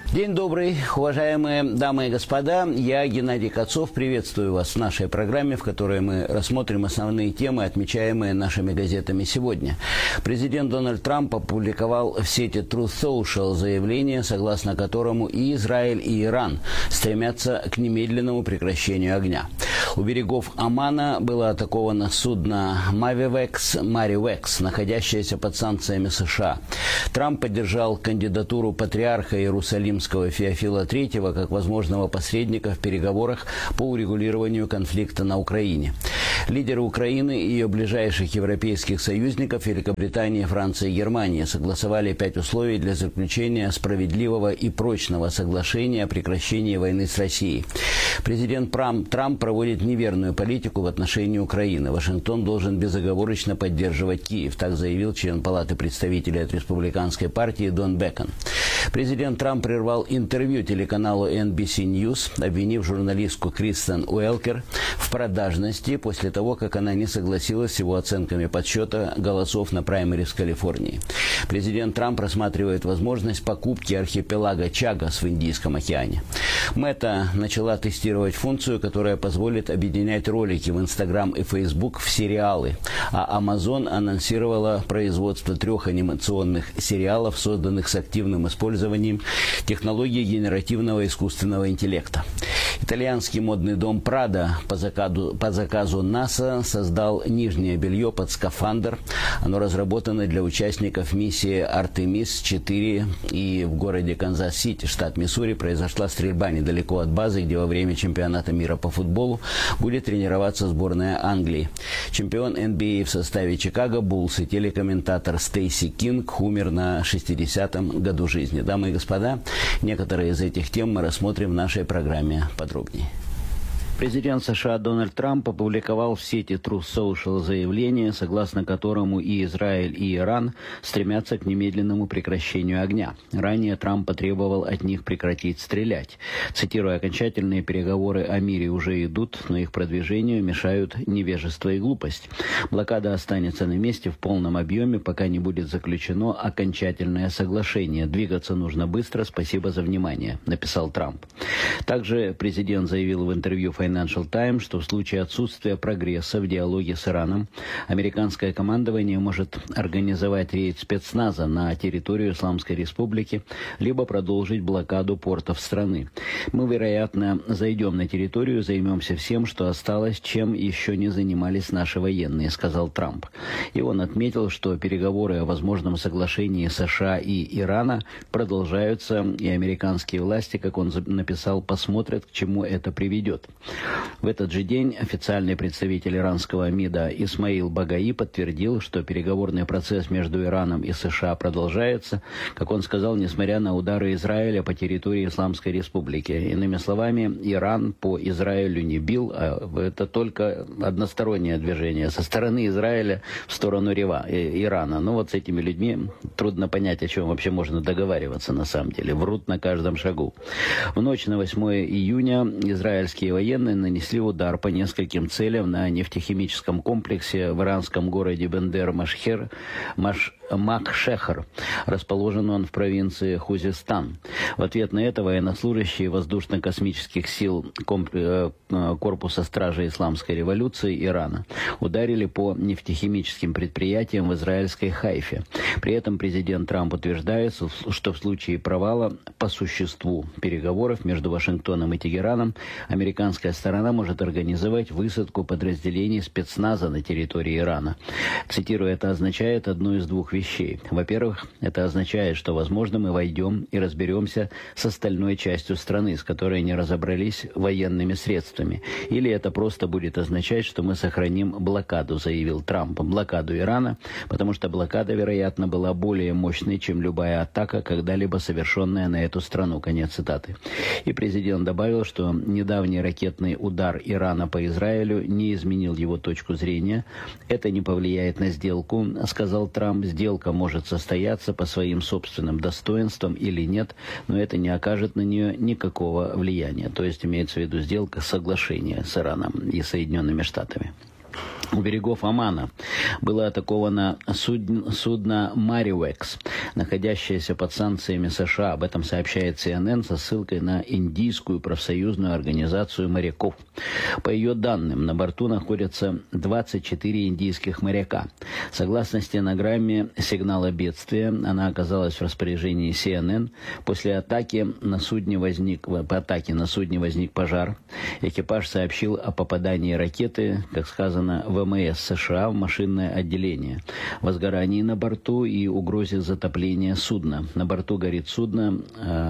День добрый, уважаемые дамы и господа. Я, Геннадий Кацов, приветствую вас в нашей программе, в которой мы рассмотрим основные темы, отмечаемые нашими газетами сегодня. Президент Дональд Трамп опубликовал в сети Truth Social заявление, согласно которому и Израиль, и Иран стремятся к немедленному прекращению огня. У берегов Омана было атаковано судно Маривекс, находящееся под санкциями США. Трамп поддержал кандидатуру патриарха Иерусалимского Феофила III как возможного посредника в переговорах по урегулированию конфликта на Украине. Лидеры Украины и ее ближайших европейских союзников Великобритании, Франции и Германии согласовали 5 условий для заключения справедливого и прочного соглашения о прекращении войны с Россией. Президент Трамп проводит неверную политику в отношении Украины. Вашингтон должен безоговорочно поддерживать Киев, так заявил член Палаты представителей от республиканской партии Дон Бекон. Президент Трамп прервал интервью телеканалу NBC News, обвинив журналистку Кристен Уэлкер в продажности после того, как она не согласилась с его оценками подсчета голосов на праймерис в Калифорнии. Президент Трамп рассматривает возможность покупки архипелага Чагас в Индийском океане. Мета начала тестировать функцию, которая позволит объединять ролики в Instagram и Facebook в сериалы, а Amazon анонсировала производство 3 анимационных сериалов, созданных с активным использованием технологии генеративного искусственного интеллекта. Итальянский модный дом Prada по заказу НАСА создал нижнее белье под скафандр. Оно разработано для участников миссии Артемис-4, и в городе Канзас-Сити, штат Миссури, произошла стрельба недалеко от базы, где во время чемпионата мира по футболу будет тренироваться сборная Англии. Чемпион NBA в составе Чикаго Буллс и телекомментатор Стейси Кинг умер на 60-м году жизни. Дамы и господа, некоторые из этих тем мы рассмотрим в нашей программе подробнее. Президент США Дональд Трамп опубликовал в сети Truth Social заявление, согласно которому и Израиль, и Иран стремятся к немедленному прекращению огня. Ранее Трамп потребовал от них прекратить стрелять. Цитируя, окончательные переговоры о мире уже идут, но их продвижению мешают невежество и глупость. Блокада останется на месте в полном объеме, пока не будет заключено окончательное соглашение. Двигаться нужно быстро. Спасибо за внимание, написал Трамп. Также президент заявил в интервью Financial Times, что в случае отсутствия прогресса в диалоге с Ираном американское командование может организовать рейд спецназа на территорию Исламской Республики, либо продолжить блокаду портов страны. Мы, вероятно, зайдем на территорию, займемся всем, что осталось, чем еще не занимались наши военные, сказал Трамп. И он отметил, что переговоры о возможном соглашении США и Ирана продолжаются, и американские власти, как он написал, посмотрят, к чему это приведет. В этот же день официальный представитель иранского МИДа Исмаил Багаи подтвердил, что переговорный процесс между Ираном и США продолжается, как он сказал, несмотря на удары Израиля по территории Исламской Республики. Иными словами, Иран по Израилю не бил, а это только одностороннее движение со стороны Израиля в сторону Ирана. Но вот с этими людьми трудно понять, о чем вообще можно договариваться на самом деле. Врут на каждом шагу. В ночь на 8 июня израильские военные нанесли удар по нескольким целям на нефтехимическом комплексе в иранском городе Бендер-Махшехр. Расположен он в провинции Хузестан. В ответ на это военнослужащие воздушно-космических сил Корпуса стражей Исламской революции Ирана ударили по нефтехимическим предприятиям в израильской Хайфе. При этом президент Трамп утверждает, что в случае провала по существу переговоров между Вашингтоном и Тегераном американская сторона может организовать высадку подразделений спецназа на территории Ирана. Цитирую, это означает одну из двух вещей. Во-первых, это означает, что, возможно, мы войдем и разберемся с остальной частью страны, с которой не разобрались военными средствами. Или это просто будет означать, что мы сохраним блокаду, заявил Трамп. Блокаду Ирана, потому что блокада, вероятно, была более мощной, чем любая атака, когда-либо совершенная на эту страну. Конец цитаты. И президент добавил, что недавний ракетный удар Ирана по Израилю не изменил его точку зрения. Это не повлияет на сделку, сказал Трамп. Сделка может состояться по своим собственным достоинствам или нет, но это не окажет на нее никакого влияния. То есть имеется в виду сделка, соглашение с Ираном и Соединенными Штатами. У берегов Омана было атаковано судно «Маривекс», находящееся под санкциями США. Об этом сообщает CNN со ссылкой на индийскую профсоюзную организацию моряков. По ее данным, на борту находятся 24 индийских моряка. Согласно стенограмме сигнала бедствия, она оказалась в распоряжении CNN. После атаки на судне возник пожар. Экипаж сообщил о попадании ракеты, как сказано, ВМС США в машинное отделение, возгорании на борту и угрозе затопления судна. На борту горит судно,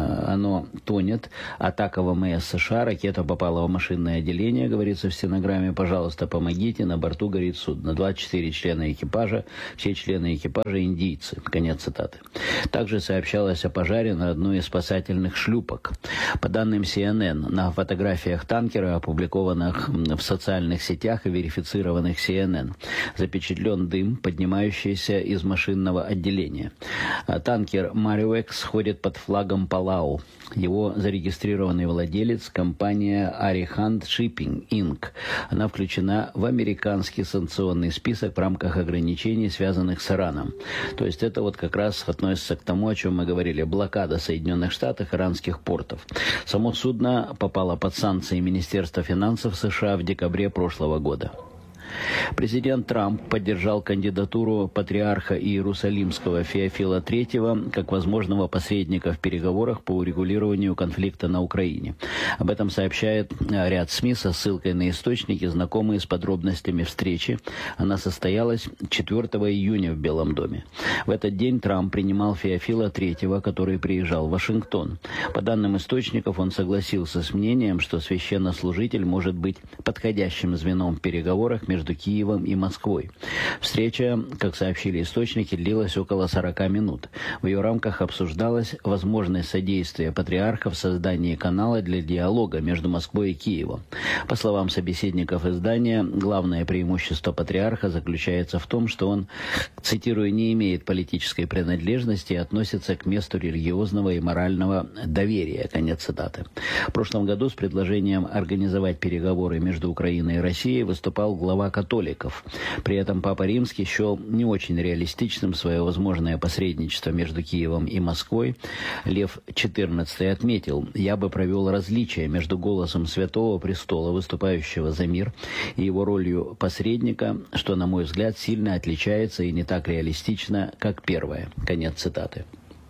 оно тонет. Атака ВМС США, ракета попала в машинное отделение, говорится в стенограмме. Пожалуйста, помогите, на борту горит судно. 24 члена экипажа, все члены экипажа индийцы. Конец цитаты. Также сообщалось о пожаре на одной из спасательных шлюпок. По данным CNN, на фотографиях танкера, опубликованных в социальных сетях и верифицированных CNN, запечатлен дым, поднимающийся из машинного отделения. Танкер «Маривекс» ходит под флагом Палау. Его зарегистрированный владелец – компания Arihant Shipping Inc. Она включена в американский санкционный список в рамках ограничений, связанных с Ираном. То есть это вот как раз относится к тому, о чем мы говорили, блокада Соединенных Штатов иранских портов. Само судно попало под санкции Министерства финансов США в декабре прошлого года. Президент Трамп поддержал кандидатуру патриарха Иерусалимского Феофила III как возможного посредника в переговорах по урегулированию конфликта на Украине. Об этом сообщает ряд СМИ со ссылкой на источники, знакомые с подробностями встречи. Она состоялась 4 июня в Белом доме. В этот день Трамп принимал Феофила III, который приезжал в Вашингтон. По данным источников, он согласился с мнением, что священнослужитель может быть подходящим звеном в переговорах между Киевом и Москвой. Встреча, как сообщили источники, длилась около 40 минут. В ее рамках обсуждалась возможность содействия патриарха в создании канала для диалога между Москвой и Киевом. По словам собеседников издания, главное преимущество патриарха заключается в том, что он, цитирую, не имеет политической принадлежности и относится к месту религиозного и морального доверия. Конец цитаты. В прошлом году с предложением организовать переговоры между Украиной и Россией выступал глава католиков. При этом Папа Римский счел не очень реалистичным свое возможное посредничество между Киевом и Москвой. Лев XIV отметил: «Я бы провел различие между голосом Святого Престола, выступающего за мир, и его ролью посредника, что, на мой взгляд, сильно отличается и не так реалистично, как первое». Конец цитаты.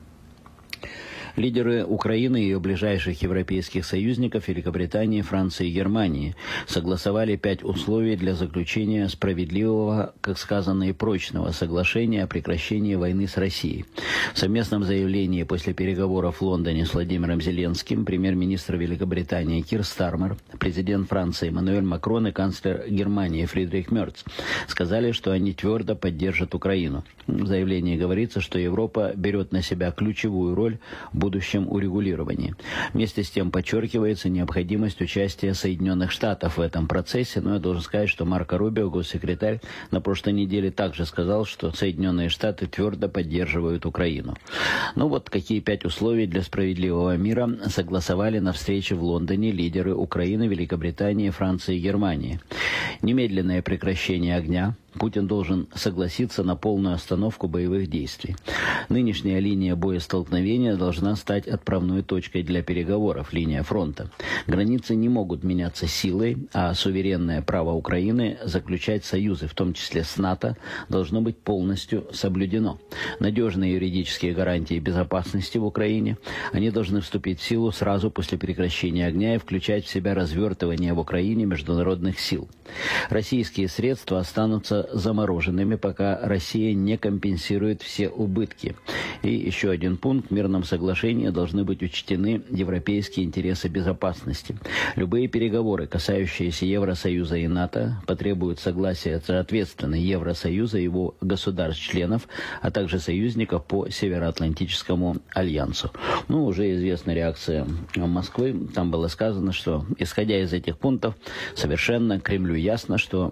Лидеры Украины и ее ближайших европейских союзников Великобритании, Франции и Германии согласовали 5 условий для заключения справедливого, как сказано, и прочного соглашения о прекращении войны с Россией. В совместном заявлении после переговоров в Лондоне с Владимиром Зеленским премьер-министр Великобритании Кир Стармер, президент Франции Эммануэль Макрон и канцлер Германии Фридрих Мерц сказали, что они твердо поддержат Украину. В заявлении говорится, что Европа берет на себя ключевую роль в будущем урегулировании. Вместе с тем подчеркивается необходимость участия Соединенных Штатов в этом процессе, но я должен сказать, что Марко Рубио, госсекретарь, на прошлой неделе также сказал, что Соединенные Штаты твердо поддерживают Украину. Ну вот какие 5 условий для справедливого мира согласовали на встрече в Лондоне лидеры Украины, Великобритании, Франции и Германии. Немедленное прекращение огня. Путин должен согласиться на полную остановку боевых действий. Нынешняя линия боестолкновения должна стать отправной точкой для переговоров, линия фронта. Границы не могут меняться силой, а суверенное право Украины заключать союзы, в том числе с НАТО, должно быть полностью соблюдено. Надежные юридические гарантии безопасности в Украине, они должны вступить в силу сразу после прекращения огня и включать в себя развертывание в Украине международных сил. Российские средства останутся замороженными, пока Россия не компенсирует все убытки. И еще один пункт. В мирном соглашении должны быть учтены европейские интересы безопасности. Любые переговоры, касающиеся Евросоюза и НАТО, потребуют согласия, соответственно, Евросоюза и его государств-членов, а также союзников по Североатлантическому альянсу. Ну, уже известна реакция Москвы. Там было сказано, что, исходя из этих пунктов, совершенно Кремлю ясно, что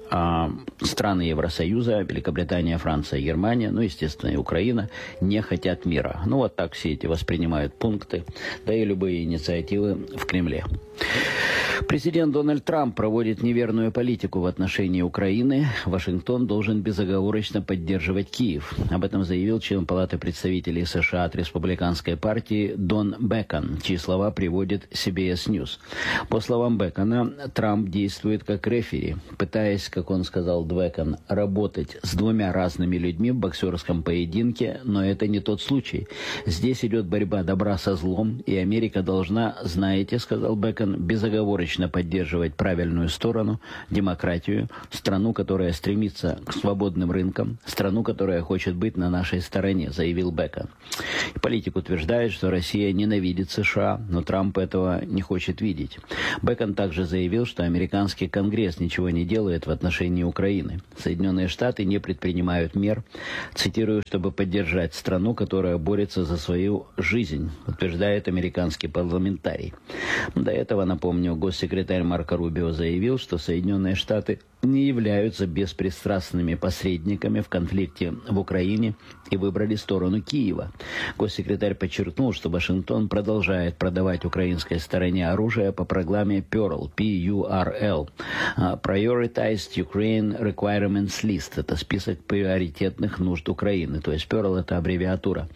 А страны Евросоюза, Великобритания, Франция, Германия, ну, естественно, и Украина, не хотят мира. Ну, вот так все эти воспринимают пункты, да и любые инициативы в Кремле. Президент Дональд Трамп проводит неверную политику в отношении Украины. Вашингтон должен безоговорочно поддерживать Киев. Об этом заявил член Палаты представителей США от Республиканской партии Дон Бекон, чьи слова приводит CBS News. По словам Бекона, Трамп действует как рефери, пытаясь, как он сказал, Бекон, работать с двумя разными людьми в боксерском поединке, но это не тот случай. Здесь идет борьба добра со злом, и Америка должна, знаете, сказал Бекон, безоговорочно поддерживать правильную сторону, демократию, страну, которая стремится к свободным рынкам, страну, которая хочет быть на нашей стороне, заявил Бекон. Политик утверждает, что Россия ненавидит США, но Трамп этого не хочет видеть. Бекон также заявил, что американский Конгресс ничего не делает в отношении Украины. Соединенные Штаты не предпринимают мер, цитирую, чтобы поддержать страну, которая борется за свою жизнь, утверждает американский парламентарий. До этого, напомню, госсекретарь Марко Рубио заявил, что Соединенные Штаты не являются беспристрастными посредниками в конфликте в Украине и выбрали сторону Киева. Госсекретарь подчеркнул, что Вашингтон продолжает продавать украинской стороне оружие по программе PURL, P-U-R-L, Prioritized Ukraine Requirements List. Это список приоритетных нужд Украины. То есть PURL — это аббревиатура.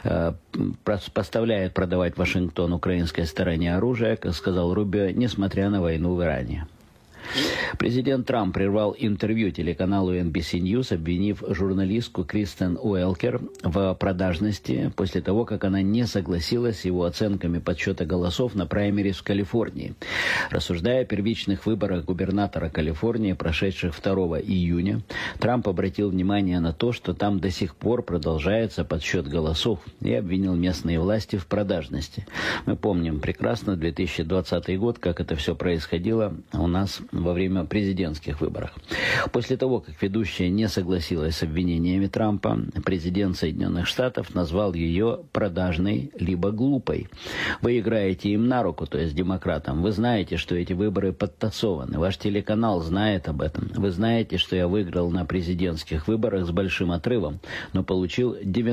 Поставляет продавать Вашингтон украинской стороне оружие, как сказал Рубио, несмотря на войну в Иране. Президент Трамп прервал интервью телеканалу NBC News, обвинив журналистку Кристен Уэлкер в продажности после того, как она не согласилась с его оценками подсчета голосов на праймерис в Калифорнии. Рассуждая о первичных выборах губернатора Калифорнии, прошедших 2 июня, Трамп обратил внимание на то, что там до сих пор продолжается подсчет голосов, и обвинил местные власти в продажности. Мы помним прекрасно 2020 год, как это все происходило у нас во время президентских выборов. После того, как ведущая не согласилась с обвинениями Трампа, президент Соединенных Штатов назвал ее продажной либо глупой. Вы играете им на руку, то есть демократам. Вы знаете, что эти выборы подтасованы. Ваш телеканал знает об этом. Вы знаете, что я выиграл на президентских выборах с большим отрывом, но получил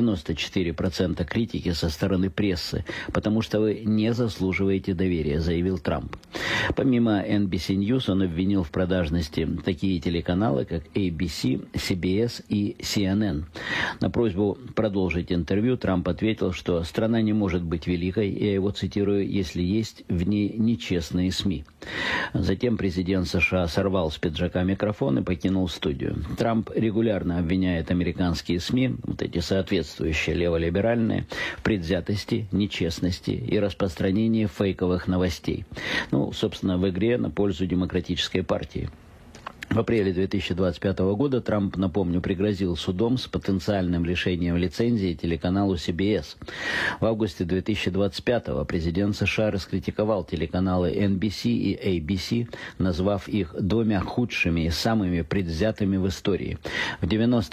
94% критики со стороны прессы, потому что вы не заслуживаете доверия, заявил Трамп. Помимо NBC News, он обвинил в продажности такие телеканалы, как ABC, CBS и CNN. На просьбу продолжить интервью Трамп ответил, что страна не может быть великой, я его цитирую, если есть в ней нечестные СМИ. Затем президент США сорвал с пиджака микрофон и покинул студию. Трамп регулярно обвиняет американские СМИ, вот эти соответствующие леволиберальные, в предвзятости, нечестности и распространении фейковых новостей. Ну, собственно, в игре на пользу демократической партии. В апреле 2025 года Трамп, напомню, пригрозил судом с потенциальным лишением лицензии телеканалу CBS. В августе 2025 президент США раскритиковал телеканалы NBC и ABC, назвав их двумя худшими и самыми предвзятыми в истории. В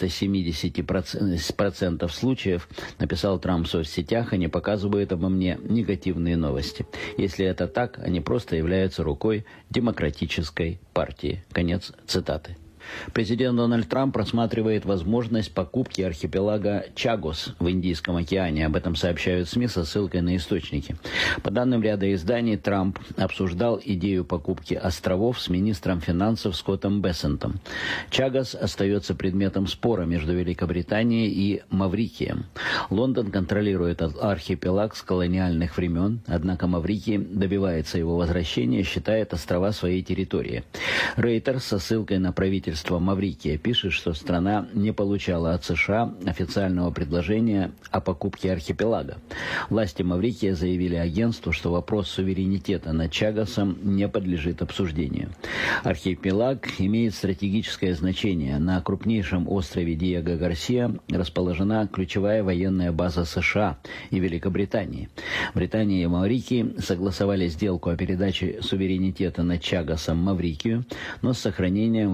90-70% случаев, написал Трамп в соцсетях, они показывают обо мне негативные новости. Если это так, они просто являются рукой демократической партии. Конец цитаты. Президент Дональд Трамп рассматривает возможность покупки архипелага Чагос в Индийском океане. Об этом сообщают СМИ со ссылкой на источники. По данным ряда изданий, Трамп обсуждал идею покупки островов с министром финансов Скоттом Бессентом. Чагос остается предметом спора между Великобританией и Маврикием. Лондон контролирует архипелаг с колониальных времен, однако Маврикий добивается его возвращения и считает острова своей территорией. Рейтерс со ссылкой на правительство Маврикия пишет, что страна не получала от США официального предложения о покупке архипелага. Власти Маврикия заявили агентству, что вопрос суверенитета над Чагосом не подлежит обсуждению. Архипелаг имеет стратегическое значение. На крупнейшем острове Диего Гарсия расположена ключевая военная база США и Великобритании. Британия и Маврикий согласовали сделку о передаче суверенитета над Чагосом Маврикию, но с сохранением военного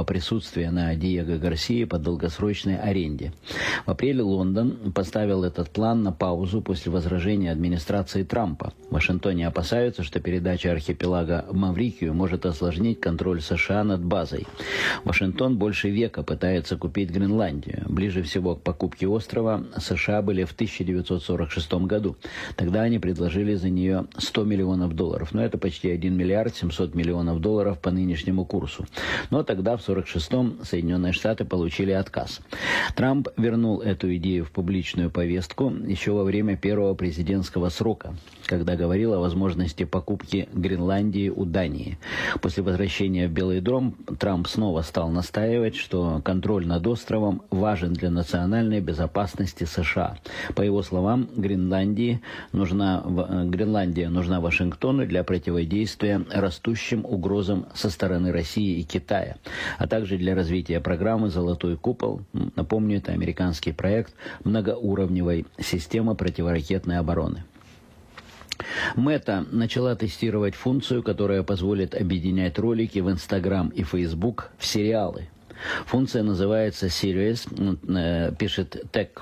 присутствия на Диего Гарсии под долгосрочной аренде. В апреле Лондон поставил этот план на паузу после возражения администрации Трампа. В Вашингтоне опасаются, что передача архипелага Маврикию может осложнить контроль США над базой. Вашингтон больше века пытается купить Гренландию. Ближе всего к покупке острова США были в 1946 году. Тогда они предложили за нее $100 миллионов. Но это почти 1 миллиард 700 миллионов долларов по нынешнему курсу. Но тогда, в 1946-м, Соединенные Штаты получили отказ. Трамп вернул эту идею в публичную повестку еще во время первого президентского срока, когда говорил о возможности покупки Гренландии у Дании. После возвращения в Белый дом Трамп снова стал настаивать, что контроль над островом важен для национальной безопасности США. По его словам, Гренландия нужна Вашингтону для противодействия растущим угрозам со стороны России и Китая, а также для развития программы «Золотой купол». Напомню, это американский проект многоуровневой системы противоракетной обороны. Мета начала тестировать функцию, которая позволит объединять ролики в Instagram и Facebook в сериалы. Функция называется Series, пишет TechCrunch.